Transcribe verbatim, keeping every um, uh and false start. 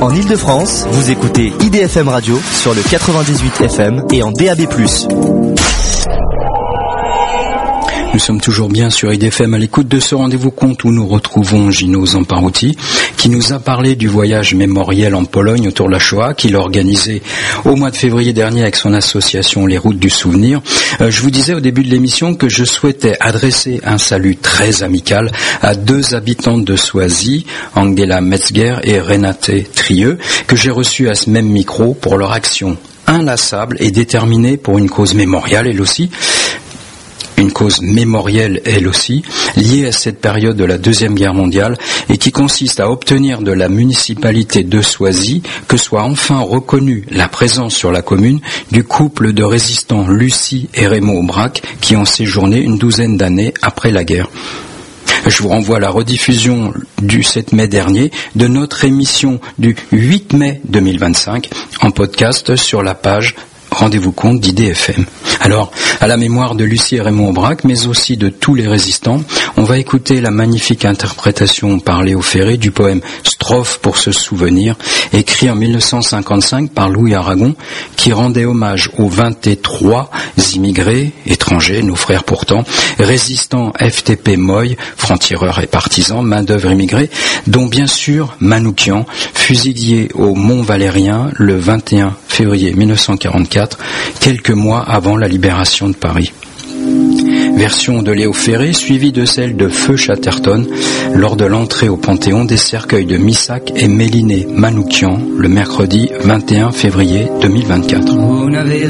En Ile-de-France, vous écoutez I D F M Radio sur le quatre-vingt-dix-huit F M et en D A B plus. Nous sommes toujours bien sur I D F M à l'écoute de ce rendez-vous compte où nous retrouvons Gino Zamparuti qui nous a parlé du voyage mémoriel en Pologne autour de la Shoah qu'il a organisé au mois de février dernier avec son association Les Routes du Souvenir. Euh, je vous disais au début de l'émission que je souhaitais adresser un salut très amical à deux habitantes de Soisy, Angela Metzger et Renate Trieux, que j'ai reçues à ce même micro pour leur action inlassable et déterminée pour une cause mémoriale elle aussi. Une cause mémorielle, elle aussi, liée à cette période de la Deuxième Guerre mondiale et qui consiste à obtenir de la municipalité de Soisy que soit enfin reconnue la présence sur la commune du couple de résistants Lucie et Raymond Aubrac qui ont séjourné une douzaine d'années après la guerre. Je vous renvoie à la rediffusion du sept mai dernier de notre émission du huit mai deux mille vingt-cinq en podcast sur la page Rendez-vous compte d'I D F M. Alors, à la mémoire de Lucie et Raymond Aubrac, mais aussi de tous les résistants, on va écouter la magnifique interprétation par Léo Ferré du poème Strophe pour se souvenir, écrit en mille neuf cent cinquante-cinq par Louis Aragon, qui rendait hommage aux vingt-trois immigrés, étrangers, nos frères pourtant, résistants F T P Moy, francs-tireurs et partisans, main-d'œuvre immigrée, dont bien sûr Manoukian, fusillé au Mont Valérien le vingt et un février mille neuf cent quarante-quatre, quelques mois avant la libération de Paris. Version de Léo Ferré, suivie de celle de Feu Chatterton, lors de l'entrée au Panthéon des cercueils de Missak et Méliné Manoukian, le mercredi vingt et un février deux mille vingt-quatre. On avait